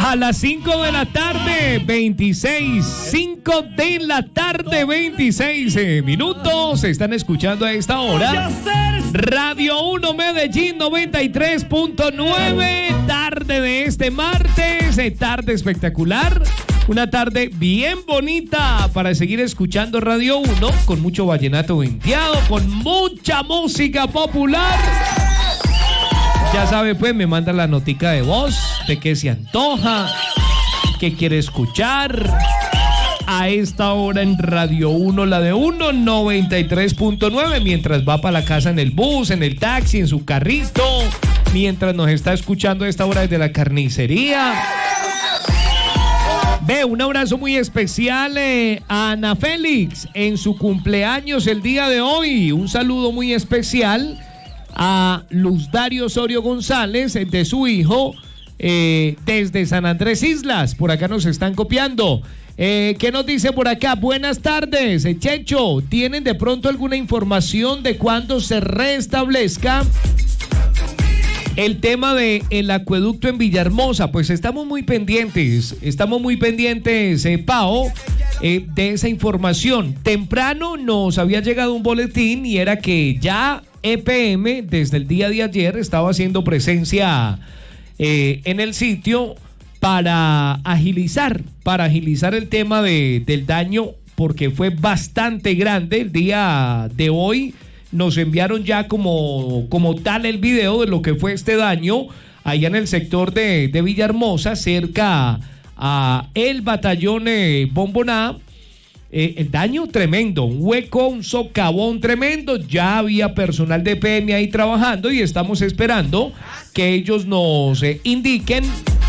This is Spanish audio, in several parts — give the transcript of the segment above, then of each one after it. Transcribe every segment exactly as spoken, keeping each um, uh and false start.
A las cinco de la tarde, veintiséis, cinco de la tarde, veintiséis minutos. Están escuchando a esta hora Radio uno Medellín noventa y tres punto nueve. Tarde de este martes, tarde espectacular. Una tarde bien bonita para seguir escuchando Radio uno con mucho vallenato venteado, con mucha música popular. Ya sabe, pues, me manda la notica de voz de qué se antoja, qué quiere escuchar. A esta hora en Radio uno, la de uno, noventa y tres punto nueve, mientras va para la casa en el bus, en el taxi, en su carrito, mientras nos está escuchando a esta hora desde la carnicería. Ve, un abrazo muy especial eh, a Ana Félix en su cumpleaños el día de hoy. Un saludo muy especial a Luz Dario Osorio González, de su hijo, eh, desde San Andrés Islas. Por acá nos están copiando. Eh, ¿Qué nos dice por acá? Buenas tardes, eh, Checho. ¿Tienen de pronto alguna información de cuándo se restablezca el tema del acueducto en Villahermosa? Pues estamos muy pendientes, estamos muy pendientes, eh, Pao, eh, de esa información. Temprano nos había llegado un boletín y era que ya E P M desde el día de ayer estaba haciendo presencia eh, en el sitio para agilizar, para agilizar el tema de, del daño, porque fue bastante grande. El día de hoy nos enviaron ya como, como tal el video de lo que fue este daño allá en el sector de, de Villahermosa, cerca a el batallón eh, Bomboná. Eh, el daño tremendo, un hueco, un socavón tremendo. Ya había personal de P M ahí trabajando y estamos esperando que ellos nos eh, indiquen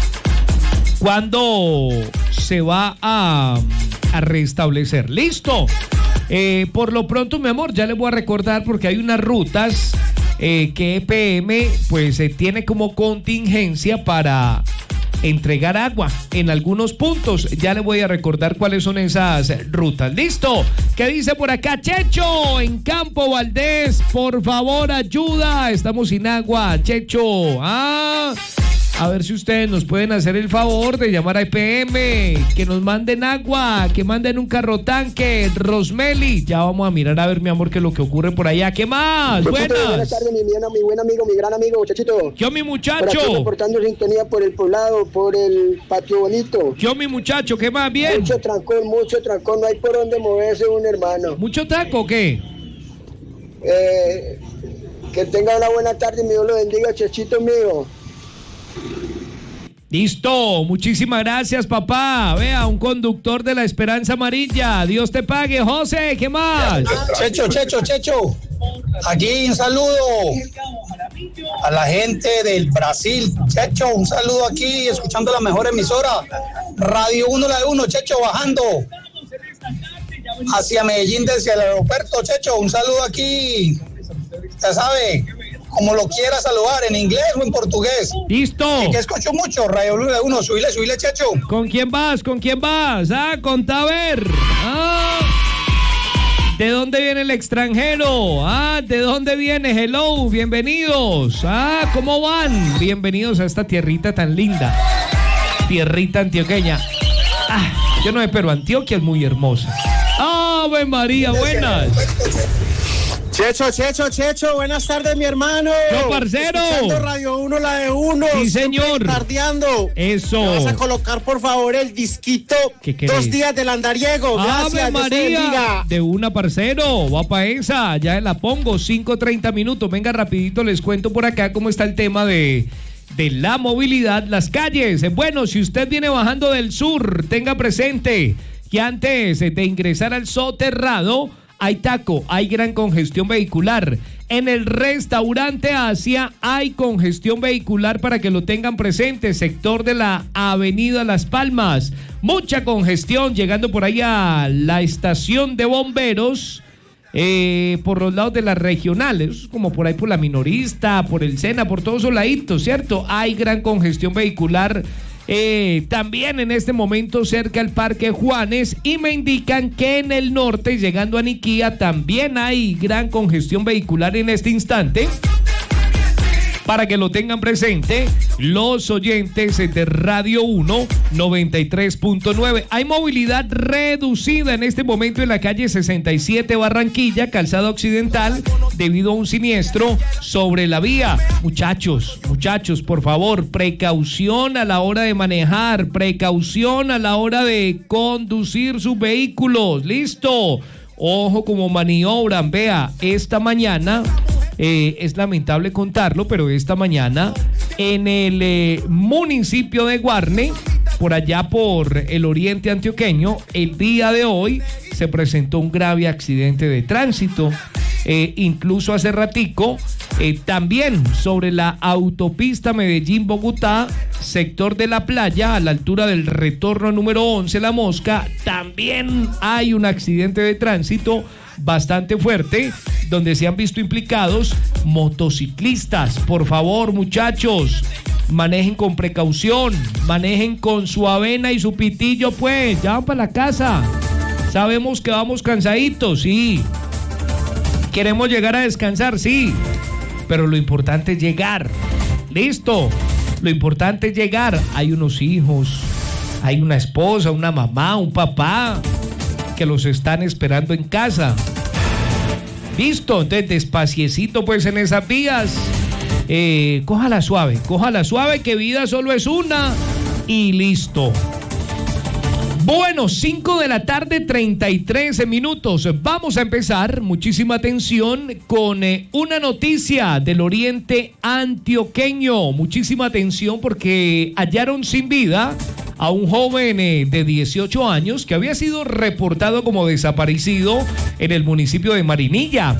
cuándo se va a, a restablecer. Listo. Eh, por lo pronto, mi amor, ya les voy a recordar, porque hay unas rutas eh, que E P M pues eh, tiene como contingencia para entregar agua en algunos puntos. Ya les voy a recordar cuáles son esas rutas. Listo. ¿Qué dice por acá Checho? En Campo Valdés, por favor, ayuda. Estamos sin agua, Checho. Ah, a ver si ustedes nos pueden hacer el favor de llamar a E P M, que nos manden agua, que manden un carro tanque. Rosmeli, ya vamos a mirar a ver, mi amor, qué es lo que ocurre por allá. ¿Qué más? Buenas. Buenas tardes, mi, mi buen amigo, mi gran amigo, Chachito. Yo, mi muchacho. Por aquí reportando sintonía por el poblado, por el patio bonito. Yo, mi muchacho, ¿qué más? Bien. Mucho trancón, mucho trancón, no hay por dónde moverse un hermano. ¿Mucho taco o qué? Eh, que tenga una buena tarde, mi Dios lo bendiga, Chachito mío. Listo, muchísimas gracias, papá. Vea, un conductor de la Esperanza Amarilla. Dios te pague, José. ¿Qué más? Checho, Checho, Checho. Aquí un saludo a la gente del Brasil. Checho, un saludo aquí, escuchando la mejor emisora. Radio uno, la de uno, Checho, bajando hacia Medellín desde el aeropuerto. Checho, un saludo aquí. Ya sabe, como lo quiera saludar, en inglés o en portugués. Listo. Y que escucho mucho, Radio uno, subile, subile, Checho. ¿Con quién vas? ¿Con quién vas? Ah, con Taver. Ah, ¿de dónde viene el extranjero? Ah, ¿de dónde viene? Hello, bienvenidos. Ah, ¿cómo van? Bienvenidos a esta tierrita tan linda. Tierrita antioqueña. Ah, yo no sé, pero Antioquia es muy hermosa. ¡Ave María, buenas! Checho, Checho, Checho, buenas tardes, mi hermano. ¡Yo, parcero! Escuchando Radio uno, la de uno. Sí, señor. Tardeando. Eso. ¿Me vas a colocar, por favor, el disquito Dos días del andariego? Gracias, ¡Ave María! De una, parcero. Va pa' esa. Ya la pongo. cinco, treinta minutos. Venga, rapidito, les cuento por acá cómo está el tema de... de la movilidad, las calles. Bueno, si usted viene bajando del sur, tenga presente que antes de ingresar al soterrado hay taco, hay gran congestión vehicular. En el restaurante Asia hay congestión vehicular, para que lo tengan presente. Sector de la Avenida Las Palmas, mucha congestión llegando por ahí a la estación de bomberos. Eh, por los lados de las regionales, como por ahí por la Minorista, por el Sena, por todos esos laditos, ¿cierto? Hay gran congestión vehicular. Eh, también en este momento cerca al Parque Juanes, y me indican que en el norte, llegando a Niquía, también hay gran congestión vehicular en este instante. para que lo tengan presente los oyentes de Radio uno noventa y tres punto nueve. Hay movilidad reducida en este momento en la calle sesenta y siete Barranquilla, calzada occidental, debido a un siniestro sobre la vía. Muchachos, muchachos, por favor, precaución a la hora de manejar, precaución a la hora de conducir sus vehículos. Listo. Ojo como maniobran. Vea, esta mañana... Eh, es lamentable contarlo, pero esta mañana en el eh, municipio de Guarne, por allá por el oriente antioqueño, el día de hoy se presentó un grave accidente de tránsito. Eh, incluso hace ratico, eh, también sobre la autopista Medellín-Bogotá, sector de la playa, a la altura del retorno número once, La Mosca, también hay un accidente de tránsito bastante fuerte, donde se han visto implicados motociclistas. Por favor, muchachos, manejen con precaución, manejen con su avena y su pitillo, pues, ya van para la casa. Sabemos que vamos cansaditos, sí. Queremos llegar a descansar, sí. Pero lo importante es llegar. Listo. Lo importante es llegar. Hay unos hijos, hay una esposa, una mamá, un papá que los están esperando en casa. Listo, entonces despaciecito pues en esas vías. Eh, cójala suave, cójala suave, que vida solo es una y listo. Bueno, cinco de la tarde, treinta y tres minutos. Vamos a empezar, muchísima atención, con eh, una noticia del oriente antioqueño. Muchísima atención porque hallaron sin vida a un joven eh, de dieciocho años que había sido reportado como desaparecido en el municipio de Marinilla.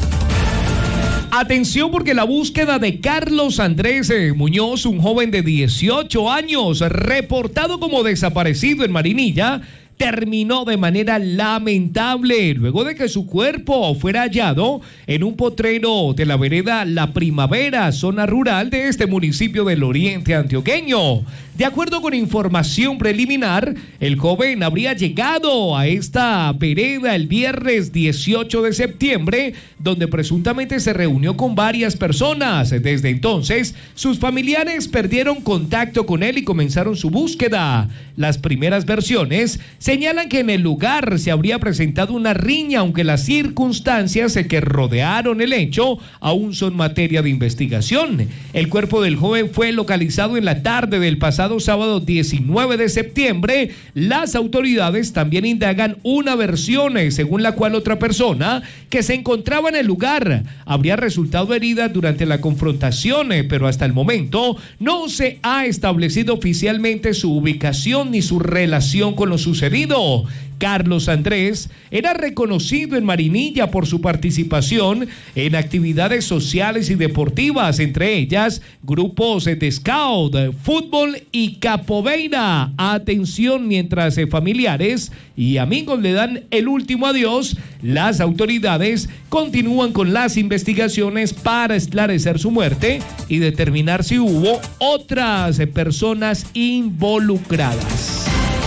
Atención porque la búsqueda de Carlos Andrés eh, Muñoz, un joven de dieciocho años, reportado como desaparecido en Marinilla, terminó de manera lamentable luego de que su cuerpo fuera hallado en un potrero de la vereda La Primavera, zona rural de este municipio del oriente antioqueño. De acuerdo con información preliminar, el joven habría llegado a esta vereda el viernes dieciocho de septiembre, donde presuntamente se reunió con varias personas. Desde entonces, sus familiares perdieron contacto con él y comenzaron su búsqueda. Las primeras versiones señalan que en el lugar se habría presentado una riña, aunque las circunstancias que rodearon el hecho aún son materia de investigación. El cuerpo del joven fue localizado en la tarde del pasado sábado diecinueve de septiembre. Las autoridades también indagan una versión según la cual otra persona que se encontraba en el lugar habría resultado herida durante la confrontación, pero hasta el momento no se ha establecido oficialmente su ubicación ni su relación con lo sucedido. Carlos Andrés era reconocido en Marinilla por su participación en actividades sociales y deportivas, entre ellas grupos de scout, fútbol y capoeira. Atención, mientras familiares y amigos le dan el último adiós, las autoridades continúan con las investigaciones para esclarecer su muerte y determinar si hubo otras personas involucradas.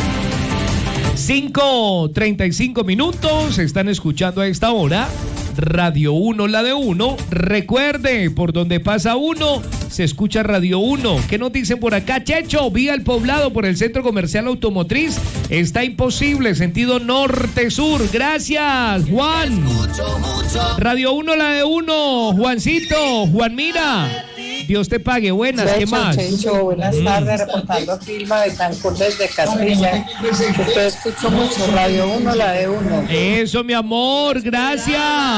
cinco treinta y cinco minutos, están escuchando a esta hora Radio uno, la de uno. Recuerde, por donde pasa uno, se escucha Radio uno. ¿Qué nos dicen por acá? Checho, vía El Poblado por el Centro Comercial Automotriz. Está imposible, sentido norte-sur. Gracias, Juan. Radio uno, la de uno. Juancito, Juan Mira. Dios te pague. Buenas, Checho, ¿qué más? Checho, buenas mm. tardes, reportando Filma de Cancún desde Castilla. Usted escucho mucho Radio uno, la de uno. Eso, mi amor, gracias.